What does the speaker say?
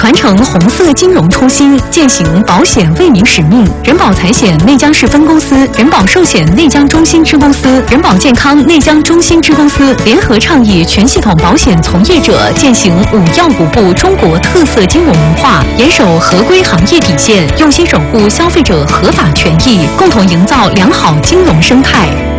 传承红色金融初心，践行保险为民使命。人保财险内江市分公司、人保寿险内江中心支公司、人保健康内江中心支公司联合倡议全系统保险从业者践行5要5不中国特色金融文化，严守合规行业底线，用心守护消费者合法权益，共同营造良好金融生态。